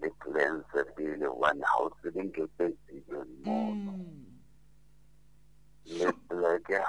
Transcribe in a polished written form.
le cleanse pele hobane ha o tsebe nke tse tsebeng mono. Le black